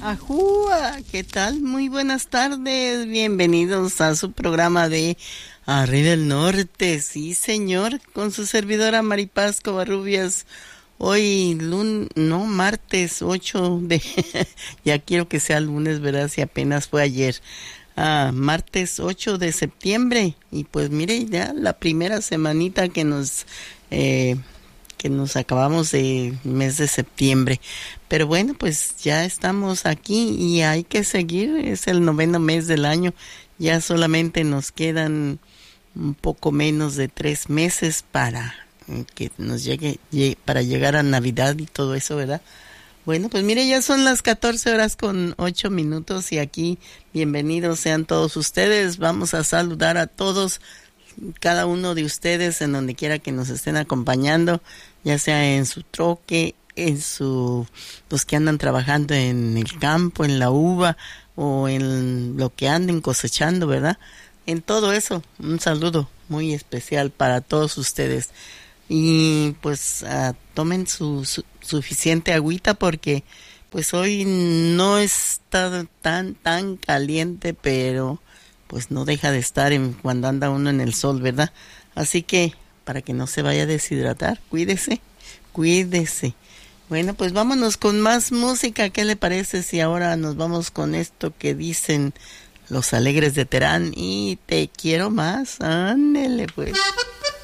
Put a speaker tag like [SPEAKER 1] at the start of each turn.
[SPEAKER 1] Ajúa, ¿qué tal? Muy buenas tardes, bienvenidos a su programa de Arriba del Norte, sí señor, con su servidora Maripaz Covarrubias. Hoy martes 8 de, ya quiero que sea lunes, ¿verdad? Si apenas fue ayer. Martes 8 de septiembre, y pues mire, ya la primera semanita que nos acabamos de mes de septiembre. Pero bueno, pues ya estamos aquí y hay que seguir, es el 9º mes del año, ya solamente nos quedan un poco menos de 3 meses para que nos para llegar a Navidad y todo eso, ¿verdad? Bueno, pues mire, ya son las 14:08 y aquí, bienvenidos sean todos ustedes. Vamos a saludar a todos, cada uno de ustedes en donde quiera que nos estén acompañando, ya sea en su troque, los que andan trabajando en el campo, en la uva o en lo que anden cosechando, ¿verdad? En todo eso, un saludo muy especial para todos ustedes. Y pues tomen su suficiente agüita porque pues hoy no está tan caliente, pero pues no deja de estar cuando anda uno en el sol, ¿verdad? Así que para que no se vaya a deshidratar, cuídese. Bueno, pues vámonos con más música. ¿Qué le parece si ahora nos vamos con esto que dicen Los Alegres de Terán y Te Quiero Más? Ándele pues.